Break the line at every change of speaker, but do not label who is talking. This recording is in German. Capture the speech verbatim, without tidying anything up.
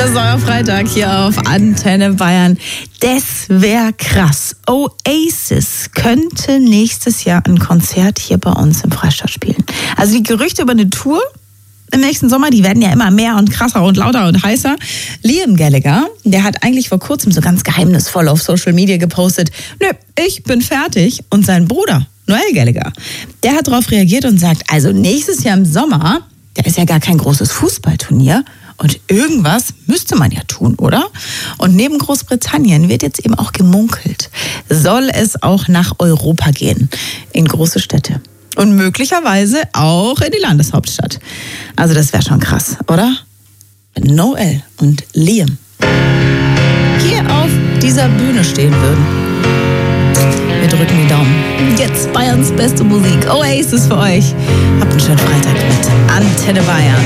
Das ist euer Freitag hier auf Antenne Bayern. Das wäre krass. Oasis könnte nächstes Jahr ein Konzert hier bei uns im Freistaat spielen. Also die Gerüchte über eine Tour im nächsten Sommer, die werden ja immer mehr und krasser und lauter und heißer. Liam Gallagher, der hat eigentlich vor kurzem so ganz geheimnisvoll auf Social Media gepostet, nö, ich bin fertig. Und sein Bruder, Noel Gallagher, der hat darauf reagiert und sagt, also nächstes Jahr im Sommer, da ist ja gar kein großes Fußballturnier und irgendwas müsste man ja tun, oder? Und neben Großbritannien wird jetzt eben auch gemunkelt, soll es auch nach Europa gehen, in große Städte. Und möglicherweise auch in die Landeshauptstadt. Also das wäre schon krass, oder? Wenn Noel und Liam hier auf dieser Bühne stehen würden. Wir drücken die Daumen. Jetzt Bayerns beste Musik. Oasis für euch. Habt einen schönen Freitag mit Antenne Bayern.